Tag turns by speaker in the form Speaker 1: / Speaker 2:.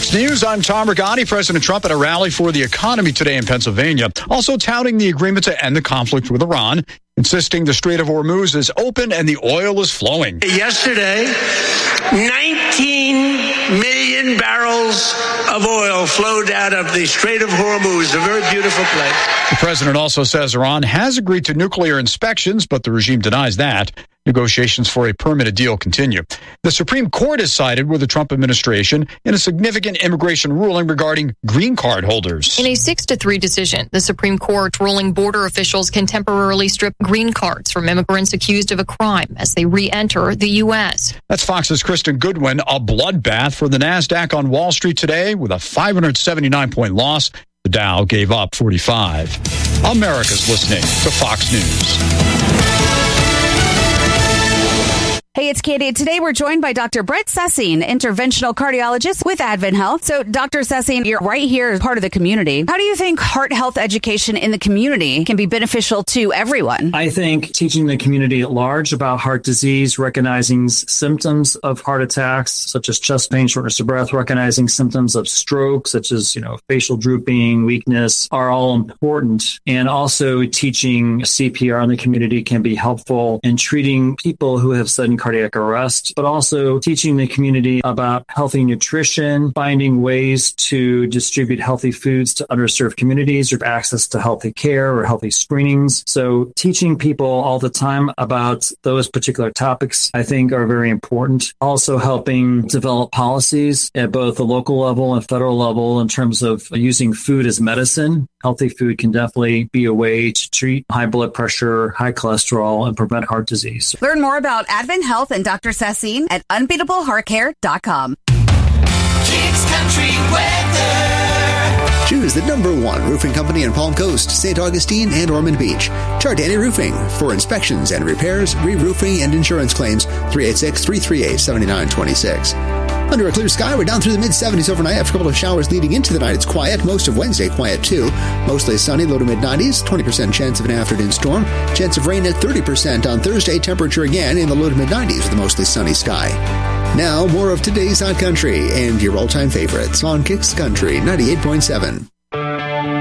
Speaker 1: Fox News, I'm Tom Rigotti. President Trump at a rally for the economy today in Pennsylvania, also touting the agreement to end the conflict with Iran, insisting the Strait of Hormuz is open and the oil is flowing.
Speaker 2: Yesterday, 19 million barrels of oil flowed out of the Strait of Hormuz, a very beautiful place.
Speaker 1: The president also says Iran has agreed to nuclear inspections, but the regime denies that. Negotiations for a permanent deal continue. The Supreme Court has sided with the Trump administration in a significant immigration ruling regarding green card holders.
Speaker 3: In a 6-3 decision, the Supreme Court ruling border officials can temporarily strip green cards from immigrants accused of a crime as they re-enter the U.S.
Speaker 1: That's Fox's Kristen Goodwin. A bloodbath for the NASDAQ on Wall Street today with a 579-point loss. The Dow gave up 45. America's listening to Fox News.
Speaker 4: Hey, it's Katie. Today we're joined by Dr. Brett Sessing, interventional cardiologist with Advent Health. So, Dr. Sessing, you're right here as part of the community. How do you think heart health education in the community can be beneficial to everyone?
Speaker 5: I think teaching the community at large about heart disease, recognizing symptoms of heart attacks, such as chest pain, shortness of breath, recognizing symptoms of stroke, such as, facial drooping, weakness, are all important. And also teaching CPR in the community can be helpful in treating people who have sudden cardiac arrest, but also teaching the community about healthy nutrition, finding ways to distribute healthy foods to underserved communities or access to healthy care or healthy screenings. So teaching people all the time about those particular topics, I think, are very important. Also helping develop policies at both the local level and federal level in terms of using food as medicine. Healthy food can definitely be a way to treat high blood pressure, high cholesterol, and prevent heart disease.
Speaker 4: Learn more about Advent Health and Dr. Sessing at unbeatableheartcare.com.
Speaker 6: Kicks Country Weather.
Speaker 7: Choose the #1 roofing company in Palm Coast, St. Augustine, and Ormond Beach. Chardani Roofing. For inspections and repairs, re-roofing, and insurance claims, 386-338-7926. Under a clear sky, we're down through the mid-70s overnight. After a couple of showers leading into the night, it's quiet. Most of Wednesday, quiet too. Mostly sunny, low to mid-90s. 20% chance of an afternoon storm. Chance of rain at 30% on Thursday. Temperature again in the low to mid-90s with a mostly sunny sky. Now, more of today's Hot Country and your all-time favorites on Kicks Country 98.7.